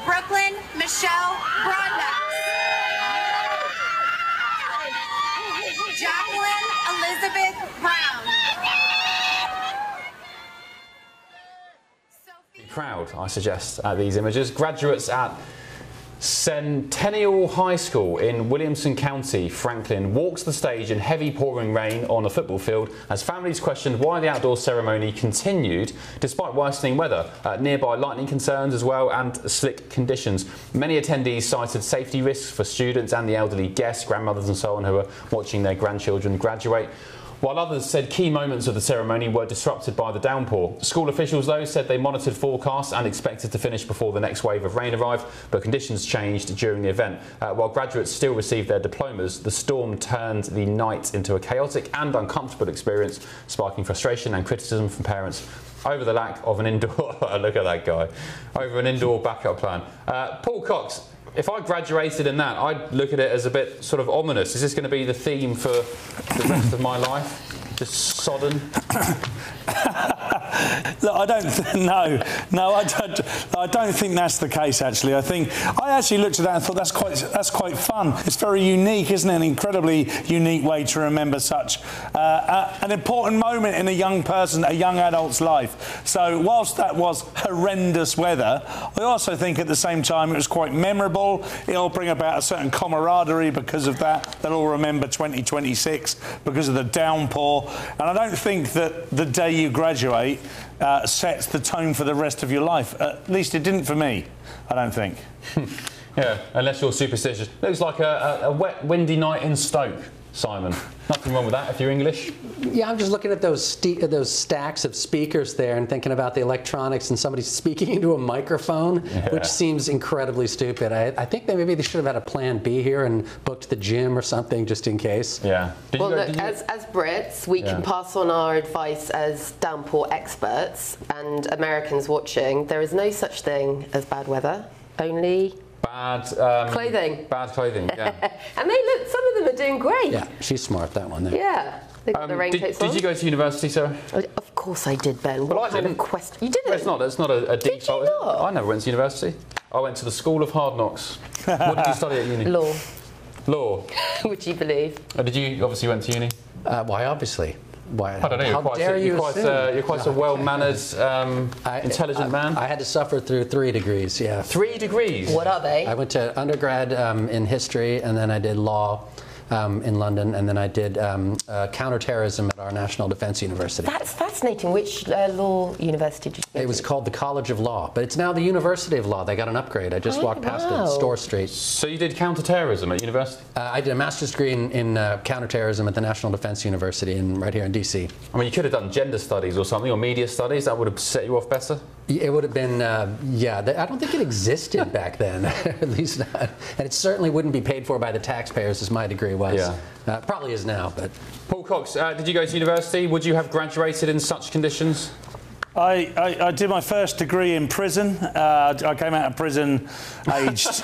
Brooklyn Michelle Broadnax. Jacqueline Elizabeth Brown. Proud, I suggest, at these images. Graduates at Centennial High School in Williamson County, Franklin, walks the stage in heavy pouring rain on a football field as families questioned why the outdoor ceremony continued despite worsening weather, nearby lightning concerns as well and slick conditions. Many attendees cited safety risks for students and the elderly guests, grandmothers and so on, who were watching their grandchildren graduate, while others said key moments of the ceremony were disrupted by the downpour. School officials, though, said they monitored forecasts and expected to finish before the next wave of rain arrived, but conditions changed during the event. While graduates still received their diplomas, the storm turned the night into a chaotic and uncomfortable experience, sparking frustration and criticism from parents over the lack of an indoor look at that guy, over an indoor backup plan. Paul Cox, if I graduated in that, I'd look at it as a bit sort of ominous. Is this going to be the theme for the rest of my life? Just sodden? Look, I don't think that's the case. Actually, I actually looked at that and thought that's quite fun. It's very unique, isn't it? An incredibly unique way to remember such an important moment in a young adult's life. So whilst that was horrendous weather, I also think at the same time it was quite memorable. It'll bring about a certain camaraderie because of that. They'll all remember 2026 because of the downpour. And I don't think that the day you graduate sets the tone for the rest of your life. At least it didn't for me, I don't think. Yeah, unless you're superstitious. Looks like a wet, windy night in Stoke, Simon. Nothing wrong with that if you're English. Yeah, I'm just looking at those stacks of speakers there and thinking about the electronics and somebody speaking into a microphone, which seems incredibly stupid. I think maybe they should have had a plan B here and booked the gym or something just in case. Yeah. Well, look, as Brits, we can pass on our advice as downpour experts and Americans watching. There is no such thing as bad weather, only bad clothing. Bad clothing, yeah. And some of them are doing great. Yeah, she's smart, that one there. Yeah. They got the raincoats on. Did you go to university, Sarah? Of course I did, Ben. Well, what kind of question? You didn't? That's not a default. Did you not? I never went to university. I went to the School of Hard Knocks. What did you study at uni? Law. Law? Would you believe? Did you obviously went to uni? Why, obviously. Why, I don't know. You're quite a well-mannered, intelligent man. I had to suffer through 3 degrees. Yeah. 3 degrees. What are they? I went to undergrad in history, and then I did law in London, and then I did counterterrorism at our National Defence University. That's fascinating. Which law university did you go to? It was called the College of Law, but it's now the University of Law. They got an upgrade. I just walked past it, Store Street. So you did counterterrorism at university? I did a master's degree in counterterrorism at the National Defence University right here in DC. I mean, you could have done gender studies or something, or media studies. That would have set you off better. It would have been, yeah. I don't think it existed back then, at least not. And it certainly wouldn't be paid for by the taxpayers, as my degree was. Yeah. Probably is now, but. Paul Cox, did you go to university? Would you have graduated in such conditions? I did my first degree in prison. I came out of prison aged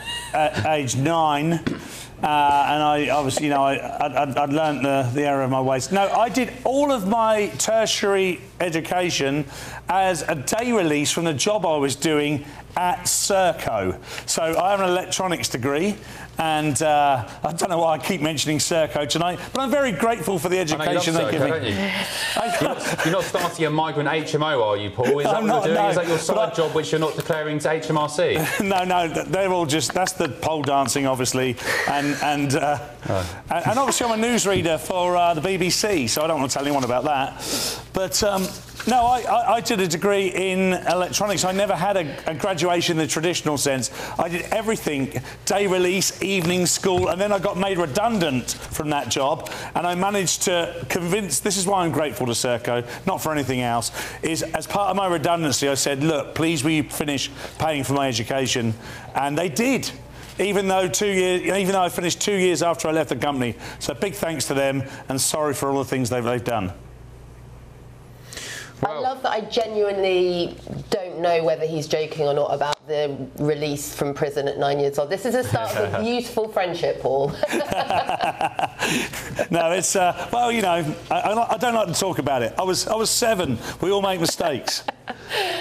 9. And I obviously, I'd learnt the error of my ways. No, I did all of my tertiary education as a day release from the job I was doing at Serco. So I have an electronics degree, and I don't know why I keep mentioning Serco tonight, but I'm very grateful for the education they give me. Don't you? You're not starting a migrant HMO, are you, Paul? Is that what you're doing? No, is that your side job which you're not declaring to HMRC? No, they're all just, that's the pole dancing, obviously, and obviously I'm a newsreader for the BBC, so I don't want to tell anyone about that. But no, I did a degree in electronics. I never had a graduation in the traditional sense. I did everything, day release, evening school, and then I got made redundant from that job, and I managed to convince, this is why I'm grateful to Serco, not for anything else, is as part of my redundancy I said, look, please will you finish paying for my education? And they did. Even though I finished 2 years after I left the company. So big thanks to them, and sorry for all the things they've done. I love that I genuinely don't know whether he's joking or not about the release from prison at 9 years old. This is a start of a beautiful friendship, Paul. No, it's, well, I don't like to talk about it. I was 7. We all make mistakes.